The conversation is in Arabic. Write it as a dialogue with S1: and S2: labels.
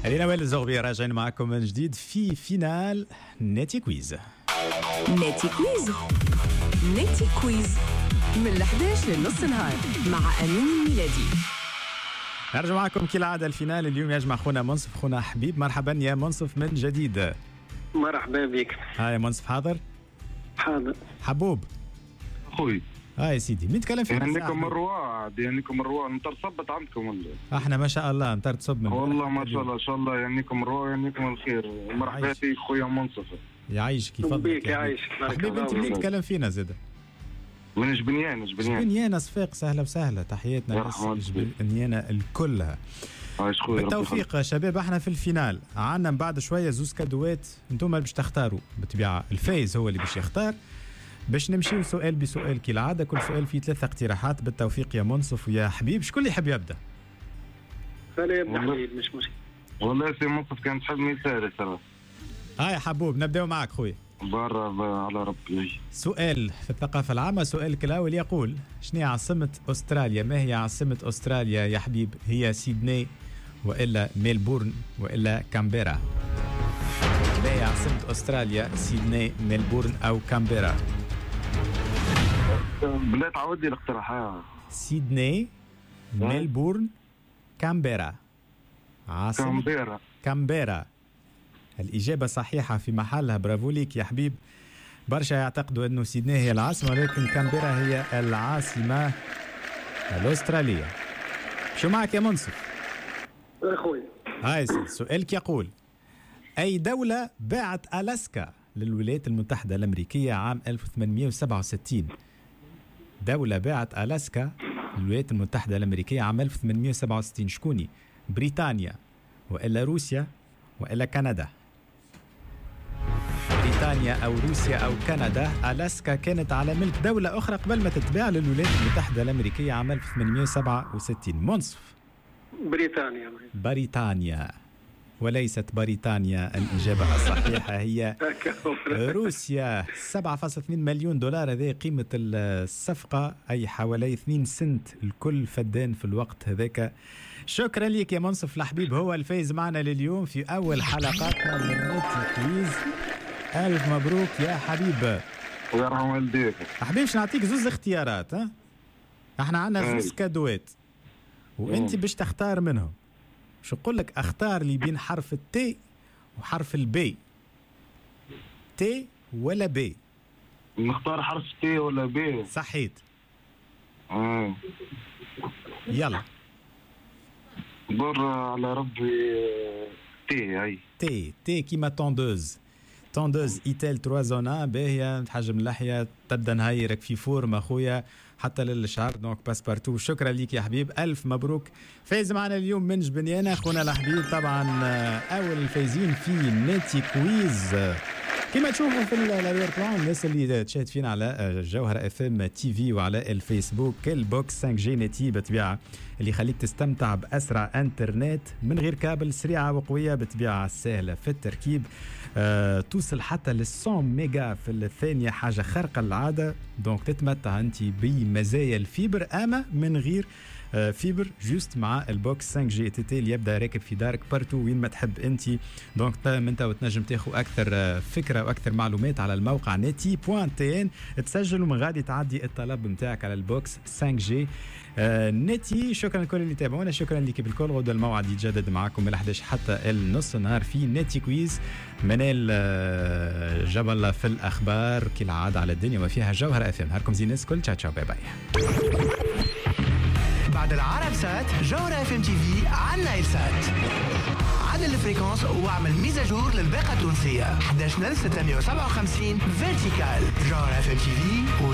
S1: علينا وائل الزغبي راجعين معكم من جديد في فينال ناتي كويز.
S2: ناتي كويز ناتي كويز من 11 للنص نهار مع أمين الميلادي.
S1: نرجع معكم كالعادة الفينال اليوم يجمع خونا منصف خونا حبيب. مرحبا يا منصف من جديد.
S3: مرحبا بك.
S1: هاي منصف حاضر؟
S3: حاضر.
S1: حبوب
S4: خوي
S1: يا سيدي مين تكلم فيه؟
S4: ديانكم الرواع نمطر صبت عندكم ولا؟
S1: احنا ما شاء الله نمطر تصب من
S4: والله ما شاء الله ان شاء الله يعنيكم الرواع يعنيكم الخير. مرحبا فيك خويا منصف.
S1: يعيشك يفضلك
S3: يعيشك
S1: حبيبي. انت منين تتكلم فينا زاده؟
S4: من جبنيان
S1: صفاق. سهله وسهله تحياتنا جبنيانة الكلها. بالتوفيق شباب. احنا في الفينال عنا من بعد شويه زوز كادوات انتم اللي باش تختاروا بالطبيعه. الفايز هو اللي باش يختار. باش نمشيو سؤال بسؤال كالعاده. كل سؤال فيه 3 اقتراحات. بالتوفيق يا منصف ويا حبيب. شكون اللي يحب يبدا؟
S3: فلا يبدا حبيب مش مشكل.
S4: والله سي منصف كان تحب مثال ترى.
S1: هاي حبوب نبداو معك خويا.
S4: برا على ربي.
S1: سؤال في الثقافة العامة. سؤالك الأول يقول شنو هي عاصمة أستراليا؟ ما هي عاصمة أستراليا يا حبيب؟ هي سيدني وإلا ميلبورن وإلا كامبيرا؟ ما هي عاصمة أستراليا؟ سيدني ميلبورن أو كامبيرا؟
S4: بلا تعود لي الاقتراحات.
S1: سيدني ميلبورن كامبيرا. عاصمة كامبيرا. الإجابة صحيحة في محلها. برافو ليك يا حبيب. برشا يعتقدوا أنه سيدني هي العاصمة ولكن كامبيرا هي العاصمة الأسترالية. شو معك يا منصف؟
S3: أخوي
S1: هاي سؤالك يقول أي دولة باعت ألاسكا للولايات المتحدة الأمريكية عام 1867؟ دولة باعت ألاسكا للولايات المتحدة الأمريكية عام 1867 شكوني؟ بريطانيا وإلا روسيا وإلا كندا؟ بريطانيا أو روسيا أو كندا. ألاسكا كانت على ملك دولة أخرى قبل ما تتباع للولايات المتحدة الأمريكية عام 1867. منصف. بريطانيا وليست بريطانيا. الإجابة الصحيحة هي روسيا. 7.2 مليون دولار هذه قيمة الصفقة أي حوالي 2 سنت الكل فدان في الوقت هذاك. شكرا لك يا منصف الحبيب. هو الفايز معنا لليوم في أول حلقاتنا من ناتي كويز. ألف مبروك يا حبيب.
S4: ويرحم والديك.
S1: حبيب نعطيك زوز اختيارات. احنا عندنا زوز كادوات وانت باش تختار منهم. شو نقول لك؟ اختار لي بين حرف التي وحرف البي. تي ولا بي؟
S4: نختار حرف تي ولا بي؟
S1: صحيت. يلا
S4: برا على ربي. تي. هاي
S1: تي كيما توندوز ايتال 3 زونا باهيه تحجم اللحيه تبدا نهيرك في فورم اخويا حتى للشعر. دونك باسبارتو. شكرا ليك يا حبيب. الف مبروك. فايز معنا اليوم من جبنيانة اخونا الحبيب. طبعا اول الفايزين في ناتي كويز كما تشوفوا في الرير بلان. الناس اللي تشاهد فينا على جوهر اف ام تي في وعلى الفيسبوك. البوكس 5G نتي بطبيعه اللي يخليك تستمتع باسرع انترنت من غير كابل. سريعه وقويه بطبيعه سهله في التركيب. توصل حتى لل 100 ميجا في الثانيه. حاجه خارقه العاده. دونك تتمتع انت بمزايا الفيبر اما من غير فيبر جوست مع البوكس 5G تي اللي يبدا راكب في دارك بارتو وين ما تحب انت. دونك انت وتنجم تاخذ اكثر فكره واكثر معلومات على الموقع neti.tn. تسجل ومن غادي تعدي الطلب نتاعك على البوكس 5G نتي. شكرا لكل اللي تابعونا. شكرا لك بالكل. غدا الموعد يتجدد معكم من 11 حتى النص النهار في ناتي كويز. منال جبل في الاخبار كالعاده على الدنيا وفيها جوهر اف ام. نهاركم زين الناس كل. تشاو باي باي.
S5: بعد العرب سات جوهر اف ام تي في على النايل سات. عدل الفريكونس واعمل ميزاجور للباقه التونسيه 11657 فيرتيكال. جوهر اف ام تي في.